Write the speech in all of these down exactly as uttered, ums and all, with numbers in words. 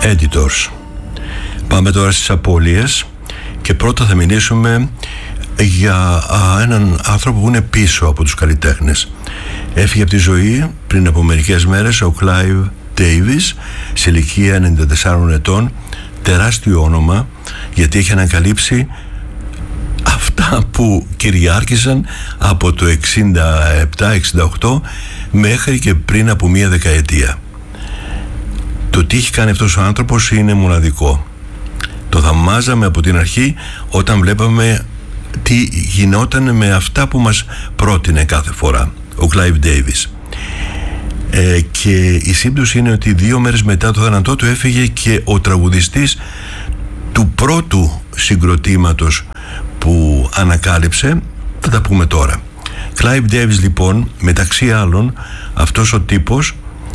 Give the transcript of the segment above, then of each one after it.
Editors. Πάμε τώρα στις απώλειες και πρώτα θα μιλήσουμε για α, έναν άνθρωπο που είναι πίσω από τους καλλιτέχνες. Έφυγε από τη ζωή πριν από μερικές μέρες ο Clive Davis σε ηλικία ενενήντα τεσσάρων ετών, τεράστιο όνομα γιατί έχει ανακαλύψει αυτά που κυριάρχησαν από το εξήντα επτά εξήντα οκτώ μέχρι και πριν από μία δεκαετία. Το τι έχει κάνει αυτός ο άνθρωπος είναι μοναδικό. Το θαυμάζαμε από την αρχή όταν βλέπαμε τι γινόταν με αυτά που μας πρότεινε κάθε φορά ο Clive Davis. Ε, και η σύμπτωση είναι ότι δύο μέρες μετά το θάνατό του έφυγε και ο τραγουδιστής του πρώτου συγκροτήματος που ανακάλυψε. Θα τα πούμε τώρα. Clive Davis λοιπόν, μεταξύ άλλων, αυτός ο τύπος,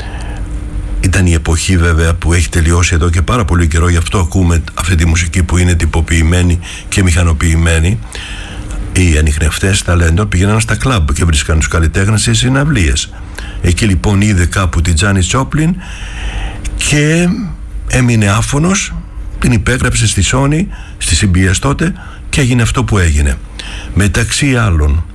ήταν η εποχή βέβαια που έχει τελειώσει εδώ και πάρα πολύ καιρό, γι' αυτό ακούμε αυτή τη μουσική που είναι τυποποιημένη και μηχανοποιημένη. Οι ανιχνευτές ταλέντων πήγαιναν στα κλαμπ και βρίσκαν τους καλλιτέχνες σε συναυλίες. Εκεί λοιπόν είδε κάπου τη Τζάνις Τζόπλιν και έμεινε άφωνος, την υπέγραψε στη Sony, στη σι μπι ες τότε, και έγινε αυτό που έγινε. Μεταξύ άλλων,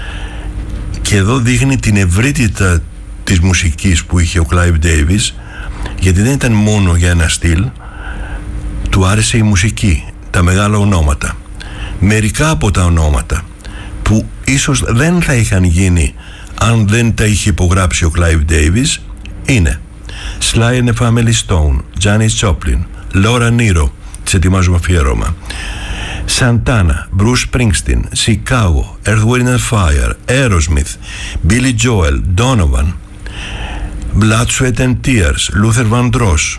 και εδώ δείχνει την ευρύτητα της μουσικής που είχε ο Clive Davis, γιατί δεν ήταν μόνο για ένα στυλ, του άρεσε η μουσική, τα μεγάλα ονόματα. Μερικά από τα ονόματα που ίσως δεν θα είχαν γίνει αν δεν τα είχε υπογράψει ο Clive Davis είναι Sly and the Family Stone, Janis Joplin, Laura Nyro, τις ετοιμάζουμε αφιέρωμα, Santana, Bruce Springsteen, Chicago, Earth, Wind and Fire, Aerosmith, Billy Joel, Donovan, Blood, Sweat and Tears, Luther Vandross.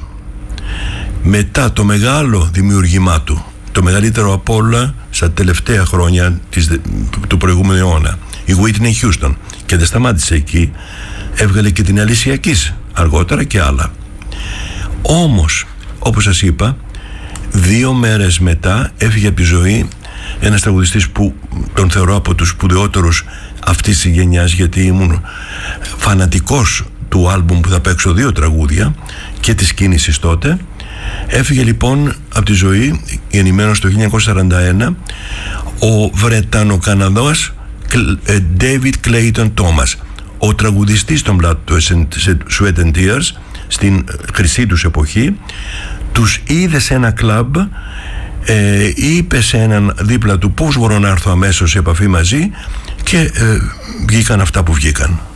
Μετά το μεγάλο δημιουργημά του, το μεγαλύτερο από όλα στα τελευταία χρόνια της, του προηγούμενου αιώνα, η Whitney Houston, και δεν σταμάτησε εκεί, έβγαλε και την Alicia Keys αργότερα και άλλα. Όμως, όπως σας είπα, δύο μέρες μετά έφυγε από τη ζωή ένας τραγουδιστής που τον θεωρώ από τους σπουδαιότερους αυτής της γενιάς, γιατί ήμουν φανατικός του άλμπουμ που θα παίξω δύο τραγούδια και της κίνησης τότε. Έφυγε λοιπόν από τη ζωή, γεννημένος το χίλια εννιακόσια σαράντα ένα, ο Βρετανο-Καναδός David Clayton Thomas, ο τραγουδιστής των Blood, Sweat and Tears στην χρυσή τους εποχή. Τους είδε σε ένα κλαμπ, ε, είπε σε έναν δίπλα του πώς μπορώ να έρθω αμέσως σε επαφή μαζί, και ε, βγήκαν αυτά που βγήκαν.